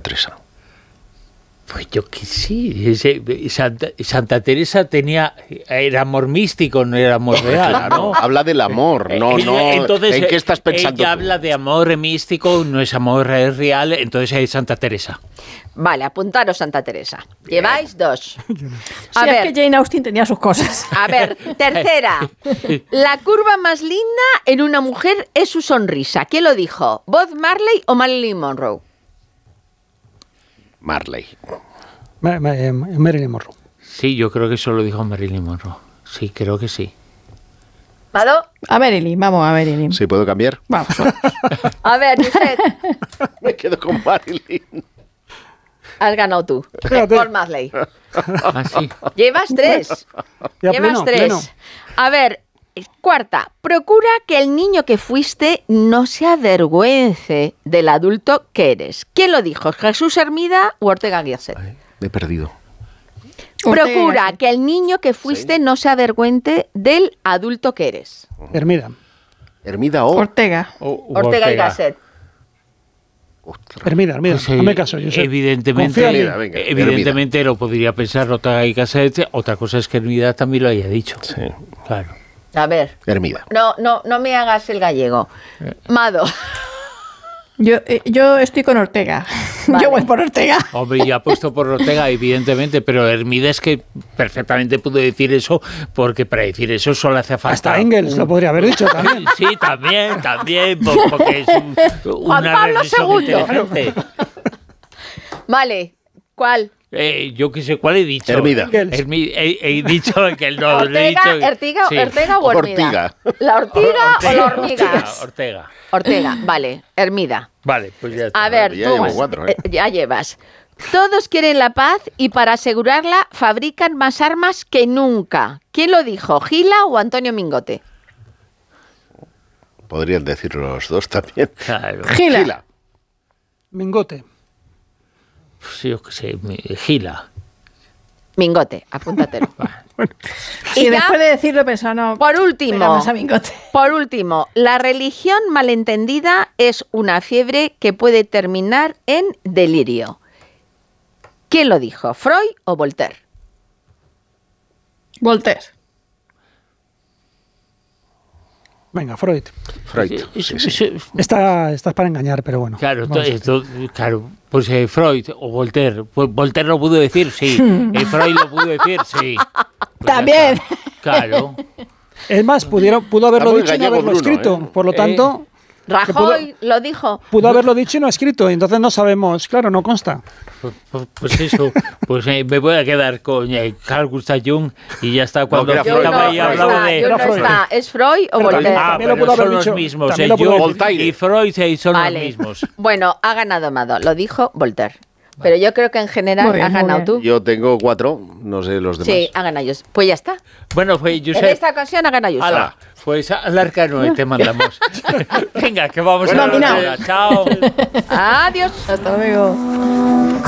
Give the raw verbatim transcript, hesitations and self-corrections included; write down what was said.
Teresa? Pues yo que sí, ese, Santa, Santa Teresa tenía, era amor místico, no era amor real, Claro, ¿no? habla del amor, no, no. Entonces, ¿en qué estás pensando ella tú? habla de amor místico, no es amor real, entonces es Santa Teresa. Vale, apuntaros Santa Teresa. Lleváis dos. A ver, es que Jane Austen tenía sus cosas. A ver, tercera. La curva más linda en una mujer es su sonrisa. ¿Quién lo dijo? ¿Bob Marley o Marilyn Monroe? Marley. Ma- ma- eh, Marilyn Monroe. Sí, yo creo que eso lo dijo Marilyn Monroe. Sí, creo que sí. ¿Mado? A Marilyn, vamos a Marilyn. ¿Sí puedo cambiar? Vamos. A ver, Josep, Me quedo con Marilyn. has ganado tú. Espérate. Bob Marley. Ah, sí. Llevas tres. Ya, Llevas pleno, tres. pleno. A ver, cuarta. Procura que el niño que fuiste no se avergüence del adulto que eres. ¿Quién lo dijo? ¿Jesús Hermida o Ortega Gasset? Ay, me he perdido. Procura Ortega. que el niño que fuiste no se avergüence del adulto que eres. Hermida. Hermida o... Ortega. O- u Ortega, y Gasset. Ostras. Hermida, Hermida. Pues, eh, Hazme caso, yo sé. evidentemente, Confía en mí. Hermida, venga, evidentemente lo podría pensar Ortega y Gasset. Otra cosa es que Hermida también lo haya dicho. Sí. Claro. A ver, Hermida. no, no, no me hagas el gallego. Mado. Yo, eh, yo estoy con Ortega. Vale. Yo voy por Ortega. Hombre, ya puesto por Ortega, evidentemente, pero Hermida es que perfectamente pudo decir eso, porque para decir eso solo hace falta... Hasta Engels lo podría haber dicho también. Sí, también, también, po- porque es un, Juan una Pablo reflexión segundo. inteligente. Vale, ¿cuál? Eh, yo qué sé, ¿cuál he dicho? Hermida. Hermi- he, he dicho que el no, le he Ortega, dicho... Ortega, sí. Ortega o Hermida. Ortiga. ¿La ortiga o la hormiga? Ortega, Ortega. Ortega, vale, Hermida. Vale, pues ya está. A ver, Ya tú, llevo cuatro, ¿eh? ya llevas. Todos quieren la paz y para asegurarla fabrican más armas que nunca. ¿Quién lo dijo? ¿Gila o Antonio Mingote? Podrían decir los dos también. Claro. Gila. Gila. Mingote. Pues yo qué sé, mi- Gila. Mingote, apúntatelo. Y, ya, después de decirlo pensaba, no, por pega último, más a Mingote. por último, la religión malentendida es una fiebre que puede terminar en delirio. ¿Quién lo dijo? ¿Freud o Voltaire? Voltaire. Venga, Freud. Freud. Sí, sí. Está, estás para engañar, pero bueno. Claro, Vamos a esto, claro, pues eh, Freud o Voltaire. Pues Voltaire lo pudo decir, sí. Eh, Freud lo pudo decir, sí. Pues ya También. está. Claro. Es más, pudieron, pudo haberlo Está muy dicho y no gallego, haberlo Bruno, escrito. ¿eh? Por lo Eh, tanto, Rajoy lo dijo. pudo haberlo dicho y no escrito. Y entonces no sabemos, claro, no consta. Pues, pues- pues eso, pues eh, me voy a quedar con eh, Carl Gustav Jung y ya está. Cuando que era Yo Freud, estaba no, ahí no hablaba está, de... yo no Era Freud. está. ¿Es Freud o Pero Voltaire? también- Ah, también lo pero pudo haber son los dicho- mismos. también eh, lo pudo Jung haber dicho. y Freud eh, son Vale. los mismos. Bueno, ha ganado Mado, lo dijo Voltaire. Pero yo creo que en general Muy bien, has muy ganado bien. tú. Yo tengo cuatro, no sé los demás. Sí, ha ganado yo. Pues ya está. Bueno, pues En Josep... esta ocasión ha ganado yo. Hala, pues al arcano te mandamos. Venga, que vamos Bueno, a la dominado. hora. Chao. Adiós. Hasta luego.